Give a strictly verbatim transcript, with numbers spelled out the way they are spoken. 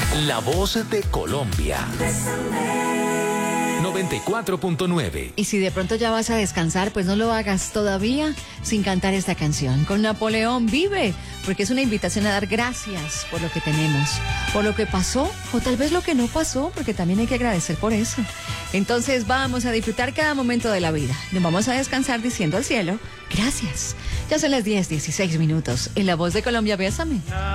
La voz de Colombia. noventa y cuatro punto nueve. Y si de pronto ya vas a descansar, pues no lo hagas todavía sin cantar esta canción. Con Napoleón Vive, porque es una invitación a dar gracias por lo que tenemos, por lo que pasó, o tal vez lo que no pasó, porque también hay que agradecer por eso. Entonces vamos a disfrutar cada momento de la vida. Nos vamos a descansar diciendo al cielo, gracias. Ya son las diez, dieciséis minutos. En La Voz de Colombia, bésame.